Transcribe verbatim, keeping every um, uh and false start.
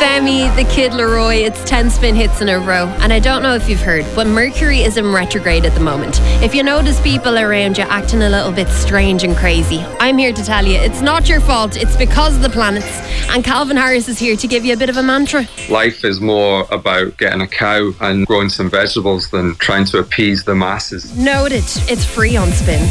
Femi, the Kid Leroy, it's ten spin hits in a row. And I don't know if you've heard, but Mercury is in retrograde at the moment. If you notice people around you acting a little bit strange and crazy, I'm here to tell you, it's not your fault, it's because of the planets. And Calvin Harris is here to give you a bit of a mantra. Life is more about getting a cow and growing some vegetables than trying to appease the masses. Noted, it's free on Spin.